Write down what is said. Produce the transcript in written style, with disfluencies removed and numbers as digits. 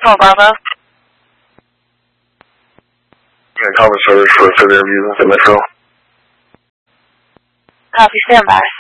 Hello, Bravo. Yeah, common service for further interviews in Metro. Copy, stand by.